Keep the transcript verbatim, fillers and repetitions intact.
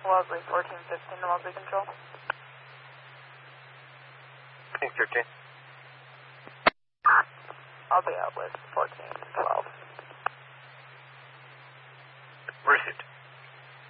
Wellesley fourteen fifteen to Wellesley Control. thirteen. I'll be out with fourteen twelve.